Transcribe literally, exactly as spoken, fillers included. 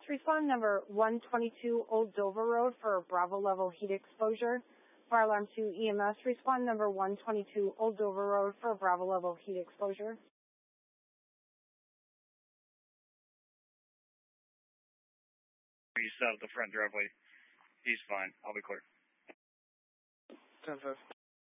Respond number one twenty-two Old Dover Road for Bravo level heat exposure. Fire alarm two E M S, respond number one twenty-two Old Dover Road for Bravo level heat exposure. He's out of the front driveway. He's fine. I'll be clear. ten five.